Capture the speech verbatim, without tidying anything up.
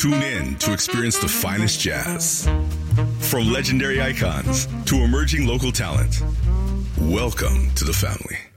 Tune in to experience the finest jazz. From legendary icons to emerging local talent, welcome to the family.